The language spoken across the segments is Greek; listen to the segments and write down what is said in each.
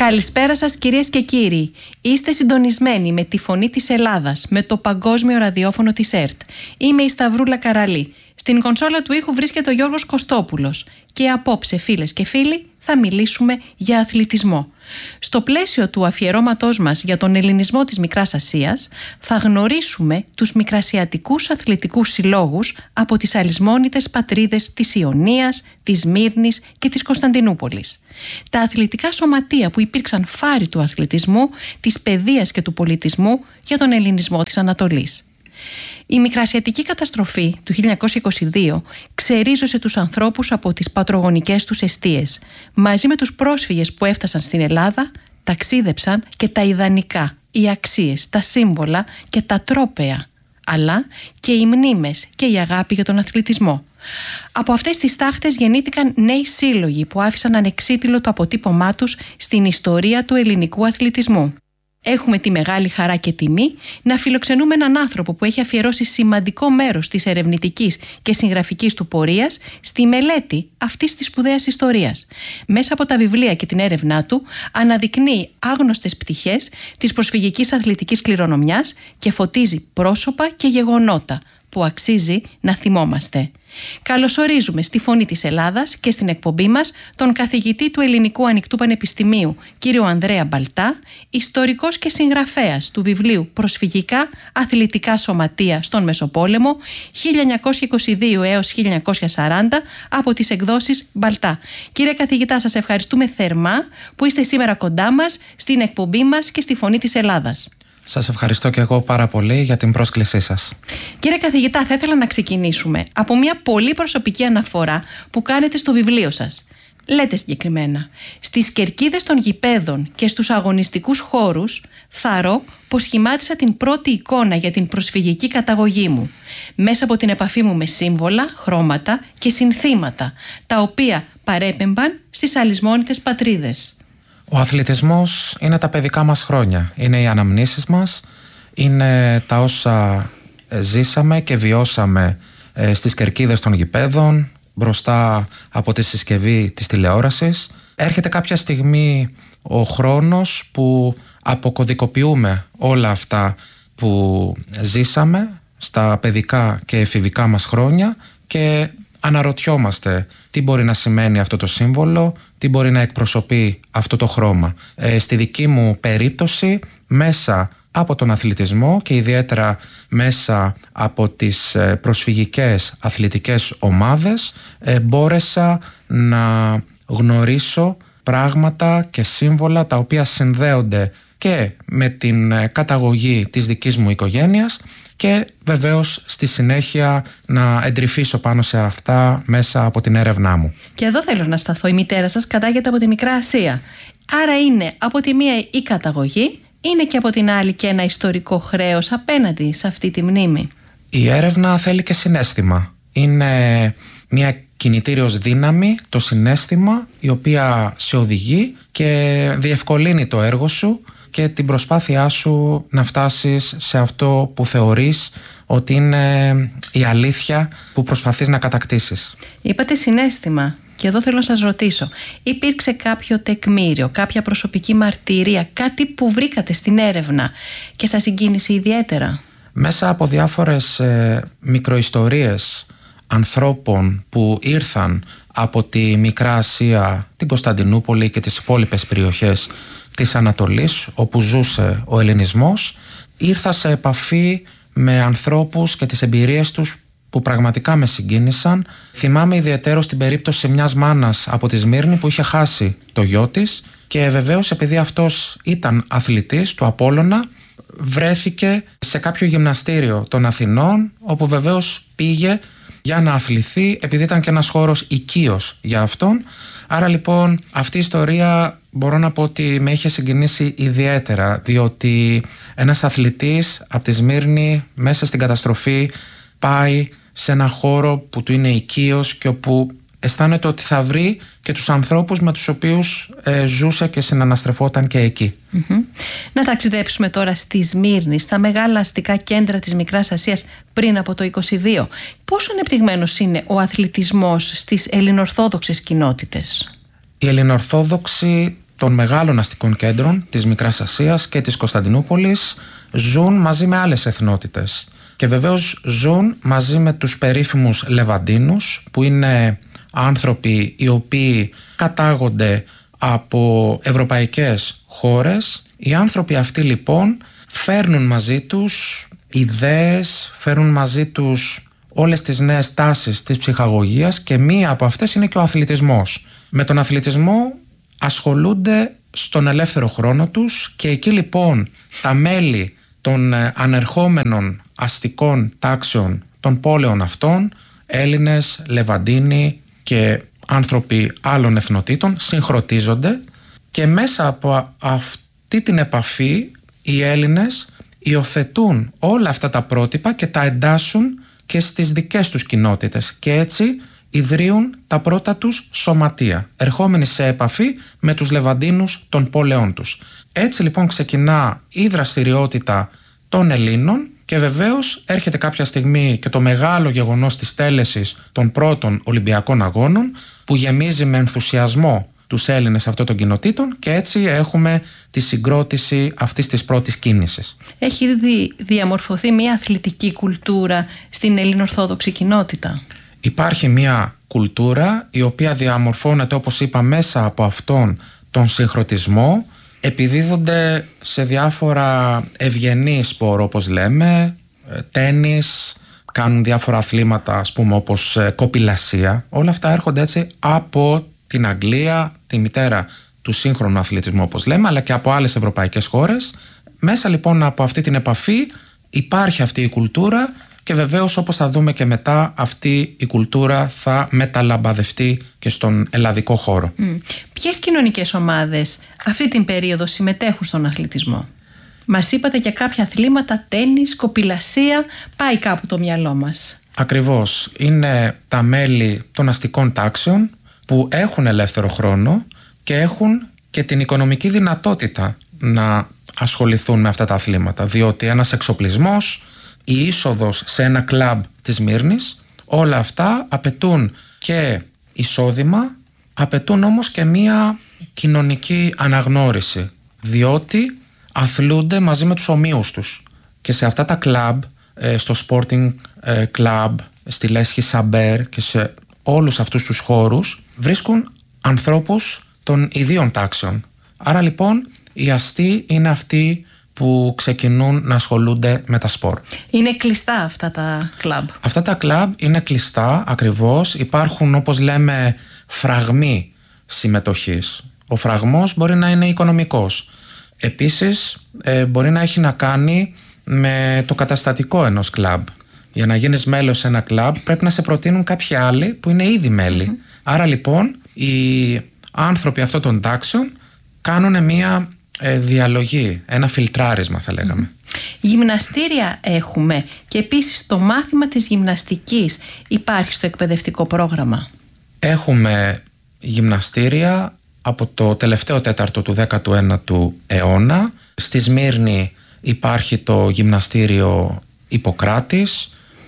Καλησπέρα σας κυρίες και κύριοι. Είστε συντονισμένοι με τη Φωνή της Ελλάδας, με το παγκόσμιο ραδιόφωνο της ΕΡΤ. Είμαι η Σταυρούλα Καραλή. Στην κονσόλα του ήχου βρίσκεται ο Γιώργος Κωστόπουλος. Και απόψε, φίλες και φίλοι, θα μιλήσουμε για αθλητισμό. Στο πλαίσιο του αφιερώματός μας για τον ελληνισμό της Μικράς Ασίας, θα γνωρίσουμε τους μικρασιατικούς αθλητικούς συλλόγους από τις αλυσμόνητες πατρίδες της Ιωνίας, της Σμύρνης και της Κωνσταντινούπολης. Τα αθλητικά σωματεία που υπήρξαν φάροι του αθλητισμού, της παιδείας και του πολιτισμού για τον ελληνισμό της Ανατολής. Η μικρασιατική καταστροφή του 1922 ξερίζωσε τους ανθρώπους από τις πατρογονικές τους εστίες. Μαζί με τους πρόσφυγες που έφτασαν στην Ελλάδα, ταξίδεψαν και τα ιδανικά, οι αξίες, τα σύμβολα και τα τρόπαια, αλλά και οι μνήμες και η αγάπη για τον αθλητισμό. Από αυτές τις τάχτες γεννήθηκαν νέοι σύλλογοι που άφησαν ανεξίτηλο το αποτύπωμά τους στην ιστορία του ελληνικού αθλητισμού. Έχουμε τη μεγάλη χαρά και τιμή να φιλοξενούμε έναν άνθρωπο που έχει αφιερώσει σημαντικό μέρος της ερευνητικής και συγγραφικής του πορείας στη μελέτη αυτής της σπουδαίας ιστορίας. Μέσα από τα βιβλία και την έρευνά του αναδεικνύει άγνωστες πτυχές της προσφυγικής αθλητικής κληρονομιάς και φωτίζει πρόσωπα και γεγονότα που αξίζει να θυμόμαστε. Καλωσορίζουμε στη Φωνή της Ελλάδας και στην εκπομπή μας τον καθηγητή του Ελληνικού Ανοιχτού Πανεπιστημίου, κύριο Ανδρέα Μπαλτά, ιστορικός και συγγραφέας του βιβλίου «Προσφυγικά Αθλητικά Σωματεία στον Μεσοπόλεμο 1922 έως 1940» από τις εκδόσεις Μπαλτά. Κύριε καθηγητά, σας ευχαριστούμε θερμά που είστε σήμερα κοντά μας στην εκπομπή μας και στη Φωνή της Ελλάδας. Σας ευχαριστώ και εγώ πάρα πολύ για την πρόσκλησή σας. Κύριε καθηγητά, θα ήθελα να ξεκινήσουμε από μια πολύ προσωπική αναφορά που κάνετε στο βιβλίο σας. Λέτε συγκεκριμένα: στις κερκίδες των γηπέδων και στους αγωνιστικούς χώρους θαρώ πως σχημάτισα την πρώτη εικόνα για την προσφυγική καταγωγή μου, μέσα από την επαφή μου με σύμβολα, χρώματα και συνθήματα, τα οποία παρέπεμπαν στις αλυσμόνητες πατρίδες. Ο αθλητισμός είναι τα παιδικά μας χρόνια, είναι οι αναμνήσεις μας, είναι τα όσα ζήσαμε και βιώσαμε στις κερκίδες των γηπέδων, μπροστά από τη συσκευή της τηλεόρασης. Έρχεται κάποια στιγμή ο χρόνος που αποκωδικοποιούμε όλα αυτά που ζήσαμε στα παιδικά και εφηβικά μας χρόνια και αναρωτιόμαστε τι μπορεί να σημαίνει αυτό το σύμβολο, τι μπορεί να εκπροσωπεί αυτό το χρώμα. Στη δική μου περίπτωση, μέσα από τον αθλητισμό και ιδιαίτερα μέσα από τις προσφυγικές αθλητικές ομάδες, μπόρεσα να γνωρίσω πράγματα και σύμβολα τα οποία συνδέονται και με την καταγωγή της δικής μου οικογένειας και βεβαίως στη συνέχεια να εντρυφήσω πάνω σε αυτά μέσα από την έρευνά μου. Και εδώ θέλω να σταθώ. Η μητέρα σας κατάγεται από τη Μικρά Ασία. Άρα είναι από τη μία η καταγωγή, είναι και από την άλλη και ένα ιστορικό χρέος απέναντι σε αυτή τη μνήμη. Η έρευνα θέλει και συναίσθημα. Είναι μια κινητήριος δύναμη, το συναίσθημα, η οποία σε οδηγεί και διευκολύνει το έργο σου και την προσπάθειά σου να φτάσεις σε αυτό που θεωρείς ότι είναι η αλήθεια που προσπαθείς να κατακτήσεις. Είπατε συναίσθημα και εδώ θέλω να σας ρωτήσω, υπήρξε κάποιο τεκμήριο, κάποια προσωπική μαρτυρία, κάτι που βρήκατε στην έρευνα και σας συγκίνησε ιδιαίτερα? Μέσα από διάφορες μικροϊστορίες ανθρώπων που ήρθαν από τη Μικρά Ασία, την Κωνσταντινούπολη και τις υπόλοιπες περιοχές της Ανατολής όπου ζούσε ο ελληνισμός, ήρθα σε επαφή με ανθρώπους και τις εμπειρίες τους που πραγματικά με συγκίνησαν. Θυμάμαι ιδιαιτέρως την περίπτωση μιας μάνας από τη Σμύρνη που είχε χάσει το γιο της και βεβαίως επειδή αυτός ήταν αθλητής του Απόλλωνα, βρέθηκε σε κάποιο γυμναστήριο των Αθηνών όπου βεβαίως πήγε για να αθληθεί επειδή ήταν και ένας χώρος οικείος για αυτόν. Άρα λοιπόν αυτή η ιστορία μπορώ να πω ότι με είχε συγκινήσει ιδιαίτερα, διότι ένας αθλητής από τη Σμύρνη μέσα στην καταστροφή πάει σε ένα χώρο που του είναι οικείος και όπου αισθάνεται ότι θα βρει και τους ανθρώπους με τους οποίους ζούσε και συναναστρεφόταν και εκεί. Να ταξιδέψουμε τώρα στη Σμύρνη, στα μεγάλα αστικά κέντρα της Μικράς Ασίας πριν από το 22. Πόσο ανεπτυγμένος είναι ο αθλητισμός στις ελληνοορθόδοξες κοινότητες? Οι ελληνοορθόδοξοι των μεγάλων αστικών κέντρων της Μικράς Ασίας και της Κωνσταντινούπολης ζουν μαζί με άλλες εθνότητες. Και βεβαίως ζουν μαζί με τους περίφημους Λεβαντίνους, που είναι άνθρωποι οι οποίοι κατάγονται από ευρωπαϊκές χώρες. Οι άνθρωποι αυτοί λοιπόν φέρνουν μαζί τους ιδέες, φέρνουν μαζί τους όλες τις νέες τάσεις της ψυχαγωγίας και μία από αυτές είναι και ο αθλητισμός. Με τον αθλητισμό ασχολούνται στον ελεύθερο χρόνο τους και εκεί λοιπόν τα μέλη των ανερχόμενων αστικών τάξεων των πόλεων αυτών, Έλληνες, Λεβαντίνοι και άνθρωποι άλλων εθνοτήτων συγχρονίζονται και μέσα από αυτή την επαφή οι Έλληνες υιοθετούν όλα αυτά τα πρότυπα και τα εντάσσουν και στις δικές τους κοινότητες και έτσι ιδρύουν τα πρώτα τους σωματεία, ερχόμενοι σε επαφή με τους Λεβαντίνους των πόλεων τους. Έτσι λοιπόν ξεκινά η δραστηριότητα των Ελλήνων και βεβαίως έρχεται κάποια στιγμή και το μεγάλο γεγονός της τέλεσης των πρώτων Ολυμπιακών Αγώνων που γεμίζει με ενθουσιασμό τους Έλληνες αυτών των κοινοτήτων και έτσι έχουμε τη συγκρότηση αυτής της πρώτης κίνησης. Έχει διαμορφωθεί μια αθλητική κουλτούρα στην ελληνοορθόδοξη κοινότητα? Υπάρχει μια κουλτούρα η οποία διαμορφώνεται, όπως είπα, μέσα από αυτόν τον συγχρονισμό. Επιδίδονται σε διάφορα ευγενή σπορ, όπως λέμε, τένις, κάνουν διάφορα αθλήματα, ας πούμε, όπως κοπηλασία. Όλα αυτά έρχονται έτσι από την Αγγλία, τη μητέρα του σύγχρονου αθλητισμού, όπως λέμε, αλλά και από άλλες ευρωπαϊκές χώρες. Μέσα λοιπόν από αυτή την επαφή υπάρχει αυτή η κουλτούρα και βεβαίως, όπως θα δούμε και μετά, αυτή η κουλτούρα θα μεταλαμπαδευτεί και στον ελλαδικό χώρο. Ποιες κοινωνικές ομάδες αυτή την περίοδο συμμετέχουν στον αθλητισμό? Μας είπατε για κάποια αθλήματα, τένις, κοπηλασία, πάει κάπου το μυαλό μας. Ακριβώς, είναι τα μέλη των αστικών τάξεων που έχουν ελεύθερο χρόνο και έχουν και την οικονομική δυνατότητα να ασχοληθούν με αυτά τα αθλήματα, διότι ένας εξοπλισμός, η είσοδος σε ένα κλαμπ της Σμύρνης, όλα αυτά απαιτούν και εισόδημα, απαιτούν όμως και μία κοινωνική αναγνώριση, διότι αθλούνται μαζί με τους ομοίους τους. Και σε αυτά τα κλαμπ, στο Sporting Club, στη Λέσχη Σαμπέρ και σε όλους αυτούς τους χώρους βρίσκουν ανθρώπους των ιδίων τάξεων. Άρα λοιπόν οι αστεί είναι αυτοί που ξεκινούν να ασχολούνται με τα σπορ. Είναι κλειστά αυτά τα κλαμπ? Αυτά τα κλαμπ είναι κλειστά, ακριβώς. Υπάρχουν, όπως λέμε, φραγμοί συμμετοχής. Ο φραγμός μπορεί να είναι οικονομικός. Επίσης μπορεί να έχει να κάνει με το καταστατικό ενός κλαμπ. Για να γίνεις μέλος σε ένα κλαμπ πρέπει να σε προτείνουν κάποιοι άλλοι που είναι ήδη μέλη. Άρα λοιπόν οι άνθρωποι αυτών των τάξεων κάνουν μία διαλογή, ένα φιλτράρισμα θα λέγαμε. Γυμναστήρια έχουμε και επίσης το μάθημα της γυμναστικής υπάρχει στο εκπαιδευτικό πρόγραμμα? Έχουμε γυμναστήρια από το τελευταίο τέταρτο του 19ου αιώνα. Στη Σμύρνη υπάρχει το γυμναστήριο Ιπποκράτης,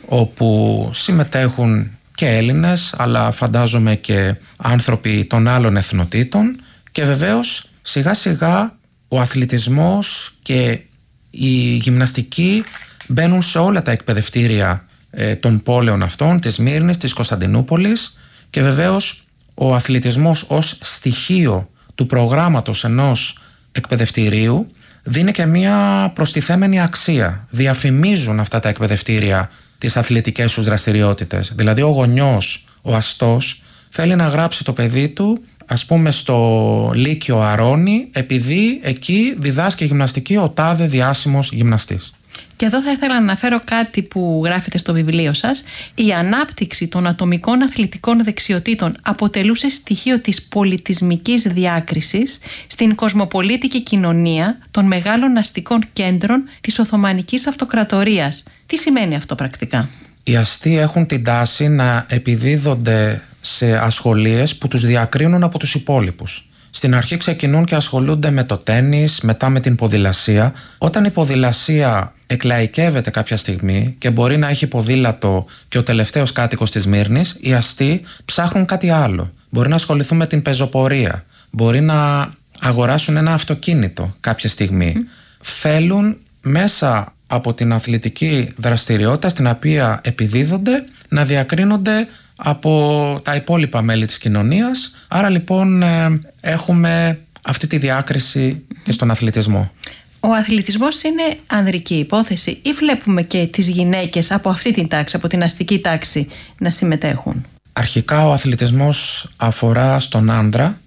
όπου συμμετέχουν και Έλληνες, αλλά φαντάζομαι και άνθρωποι των άλλων εθνοτήτων και βεβαίως σιγά σιγά ο αθλητισμός και η γυμναστική μπαίνουν σε όλα τα εκπαιδευτήρια των πόλεων αυτών, της Σμύρνης, της Κωνσταντινούπολης και βεβαίως ο αθλητισμός ως στοιχείο του προγράμματος ενός εκπαιδευτηρίου δίνει και μια προστιθέμενη αξία. Διαφημίζουν αυτά τα εκπαιδευτήρια τις αθλητικές τους δραστηριότητες. Δηλαδή ο γονιός, ο αστός, θέλει να γράψει το παιδί του, ας πούμε στο Λύκειο Αρώνη, επειδή εκεί διδάσκει γυμναστική ο τάδε διάσημος γυμναστής. Και εδώ θα ήθελα να αναφέρω κάτι που γράφετε στο βιβλίο σας. Η ανάπτυξη των ατομικών αθλητικών δεξιοτήτων αποτελούσε στοιχείο της πολιτισμικής διάκρισης στην κοσμοπολίτικη κοινωνία των μεγάλων αστικών κέντρων της Οθωμανικής Αυτοκρατορίας. Τι σημαίνει αυτό πρακτικά? Οι αστεί έχουν την τάση να επιδίδονται σε ασχολίες που τους διακρίνουν από τους υπόλοιπους. Στην αρχή ξεκινούν και ασχολούνται με το τένις, μετά με την ποδηλασία. Όταν η ποδηλασία εκλαϊκεύεται κάποια στιγμή και μπορεί να έχει ποδήλατο και ο τελευταίος κάτοικος της Σμύρνης, οι αστεί ψάχνουν κάτι άλλο. Μπορεί να ασχοληθούν με την πεζοπορία, μπορεί να αγοράσουν ένα αυτοκίνητο κάποια στιγμή. Θέλουν μέσα από την αθλητική δραστηριότητα στην οποία επιδίδονται να διακρίνονται από τα υπόλοιπα μέλη της κοινωνίας. Άρα λοιπόν έχουμε αυτή τη διάκριση και στον αθλητισμό. Ο αθλητισμός είναι ανδρική υπόθεση ή βλέπουμε και τις γυναίκες από αυτή την τάξη, από την αστική τάξη να συμμετέχουν? Αρχικά ο αθλητισμός αφορά στον άνδρα,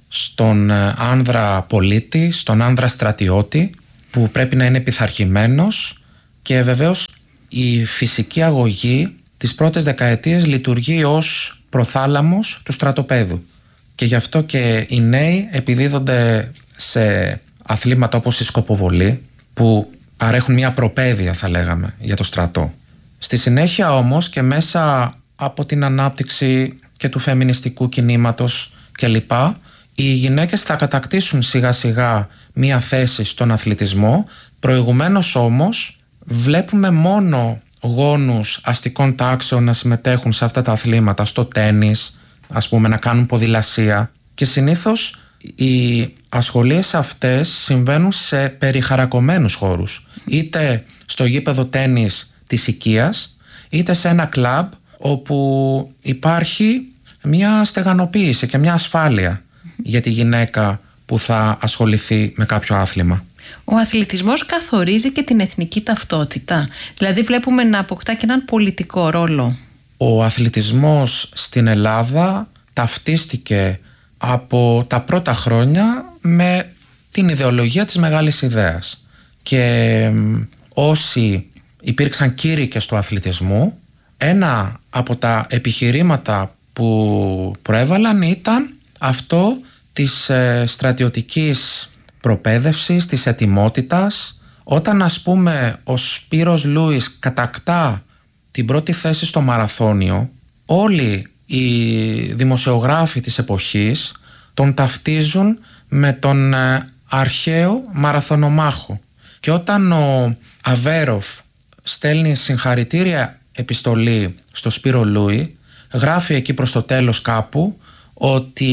στον άνδρα πολίτη, στον άνδρα στρατιώτη που πρέπει να είναι πειθαρχημένος, και βεβαίως η φυσική αγωγή τις πρώτες δεκαετίες λειτουργεί ως προθάλαμος του στρατοπέδου, και γι' αυτό και οι νέοι επιδίδονται σε αθλήματα όπως η σκοποβολή, που παρέχουν μια προπαίδεια, θα λέγαμε, για το στρατό. Στη συνέχεια όμως, και μέσα από την ανάπτυξη και του φεμινιστικού κινήματος κλπ, οι γυναίκες θα κατακτήσουν σιγά σιγά μια θέση στον αθλητισμό. Προηγουμένως όμως βλέπουμε μόνο γόνους αστικών τάξεων να συμμετέχουν σε αυτά τα αθλήματα, στο τένις, ας πούμε, να κάνουν ποδηλασία, και συνήθως οι ασχολίες αυτές συμβαίνουν σε περιχαρακωμένους χώρους, είτε στο γήπεδο τένις της οικίας, είτε σε ένα κλαμπ όπου υπάρχει μια στεγανοποίηση και μια ασφάλεια για τη γυναίκα που θα ασχοληθεί με κάποιο άθλημα. Ο αθλητισμός καθορίζει και την εθνική ταυτότητα, δηλαδή βλέπουμε να αποκτά και έναν πολιτικό ρόλο. Ο αθλητισμός στην Ελλάδα ταυτίστηκε από τα πρώτα χρόνια με την ιδεολογία της μεγάλης ιδέας, και όσοι υπήρξαν κήρυκες του αθλητισμού, ένα από τα επιχειρήματα που προέβαλαν ήταν αυτό της στρατιωτικής προπαίδευσης, της ετοιμότητας. Όταν, ας πούμε, ο Σπύρος Λούις κατακτά την πρώτη θέση στο μαραθώνιο, όλοι οι δημοσιογράφοι της εποχής τον ταυτίζουν με τον αρχαίο μαραθωνομάχο. Και όταν ο Αβέροφ στέλνει συγχαρητήρια επιστολή στο Σπύρο Λούι, γράφει εκεί προς το τέλος κάπου ότι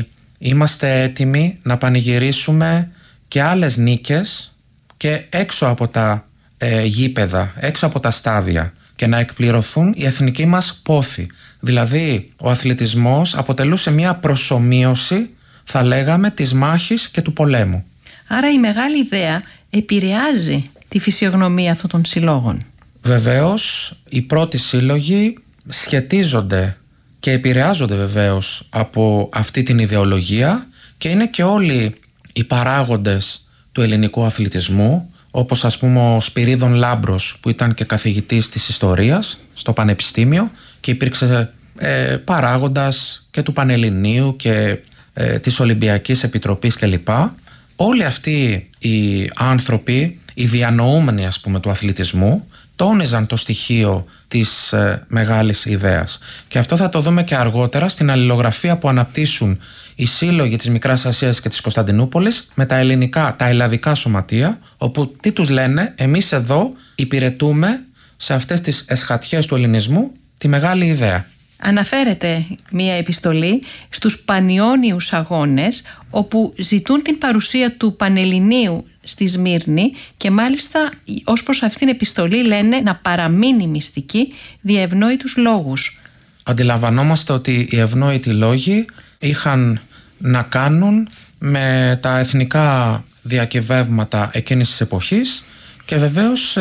είμαστε έτοιμοι να πανηγυρίσουμε και άλλες νίκες και έξω από τα γήπεδα, έξω από τα στάδια, και να εκπληρωθούν οι εθνικοί μας πόθοι. Δηλαδή ο αθλητισμός αποτελούσε μια προσομοίωση, θα λέγαμε, της μάχης και του πολέμου. Άρα η μεγάλη ιδέα επηρεάζει τη φυσιογνωμία αυτών των συλλόγων. Βεβαίως οι πρώτοι σύλλογοι σχετίζονται και επηρεάζονται βεβαίως από αυτή την ιδεολογία, και είναι και όλοι οι παράγοντες του ελληνικού αθλητισμού, όπως ας πούμε ο Σπυρίδων Λάμπρος, που ήταν και καθηγητής της ιστορίας στο Πανεπιστήμιο και υπήρξε παράγοντας και του Πανελληνίου και της Ολυμπιακής Επιτροπής κλπ. Όλοι αυτοί οι άνθρωποι, οι διανοούμενοι, ας πούμε, του αθλητισμού, τόνιζαν το στοιχείο της μεγάλης ιδέας. Και αυτό θα το δούμε και αργότερα στην αλληλογραφία που αναπτύσσουν οι σύλλογοι της Μικράς Ασίας και της Κωνσταντινούπολης με τα ελληνικά, τα ελλαδικά σωματεία, όπου τι τους λένε? Εμείς εδώ υπηρετούμε σε αυτές τις εσχατιές του ελληνισμού τη μεγάλη ιδέα. Αναφέρεται μία επιστολή στους Πανιώνιους Αγώνες, όπου ζητούν την παρουσία του Πανελληνίου στη Σμύρνη, και μάλιστα ως προς αυτήν την επιστολή λένε να παραμείνει μυστική δια ευνόητους λόγους. Αντιλαμβανόμαστε ότι οι ευνόητοι λόγοι είχαν να κάνουν με τα εθνικά διακυβεύματα εκείνης της εποχής, και βεβαίως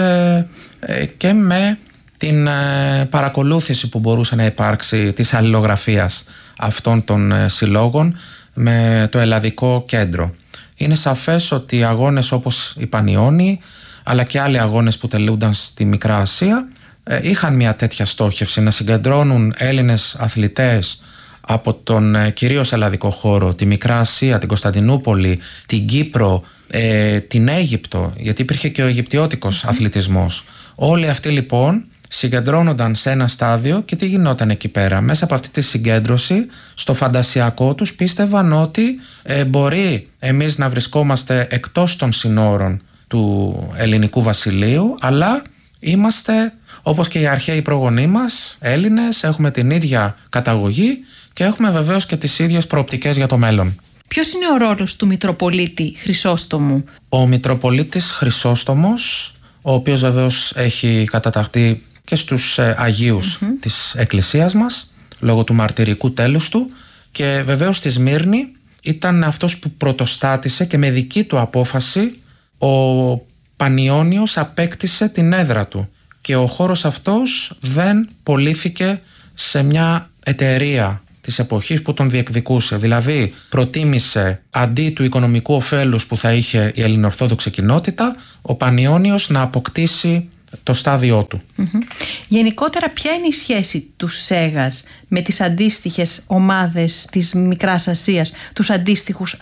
και με την παρακολούθηση που μπορούσε να υπάρξει της αλληλογραφίας αυτών των συλλόγων με το Ελλαδικό Κέντρο. Είναι σαφές ότι οι αγώνες όπως οι Πανιώνιοι, αλλά και άλλοι αγώνες που τελούνταν στη Μικρά Ασία, είχαν μια τέτοια στόχευση, να συγκεντρώνουν Έλληνες αθλητές από τον κυρίως ελλαδικό χώρο, τη Μικρά Ασία, την Κωνσταντινούπολη, την Κύπρο, την Αίγυπτο, γιατί υπήρχε και ο Αιγυπτιώτικος αθλητισμός. Όλοι αυτοί λοιπόν συγκεντρώνονταν σε ένα στάδιο, και τι γινόταν εκεί πέρα? Μέσα από αυτή τη συγκέντρωση, στο φαντασιακό τους πίστευαν ότι μπορεί εμείς να βρισκόμαστε εκτός των συνόρων του ελληνικού βασιλείου, αλλά είμαστε όπως και οι αρχαίοι προγονείς μας, Έλληνες, έχουμε την ίδια καταγωγή και έχουμε βεβαίως και τις ίδιες προοπτικές για το μέλλον. Ποιος είναι ο ρόλος του Μητροπολίτη Χρυσόστομου? Ο Μητροπολίτης Χρυσόστομος, ο οποίος βεβαίως έχει καταταχθεί και στους Αγίους της Εκκλησίας μας, λόγω του μαρτυρικού τέλους του, και βεβαίως στη Σμύρνη ήταν αυτός που πρωτοστάτησε και με δική του απόφαση ο Πανιώνιος απέκτησε την έδρα του και ο χώρος αυτός δεν πωλήθηκε σε μια εταιρεία της εποχής που τον διεκδικούσε. Δηλαδή προτίμησε αντί του οικονομικού ωφέλους που θα είχε η ελληνοορθόδοξη κοινότητα, ο Πανιώνιος να αποκτήσει το στάδιό του. Γενικότερα, ποια είναι η σχέση του Σέγας με τις αντίστοιχες ομάδες της Μικράς Ασίας, τους αντίστοιχους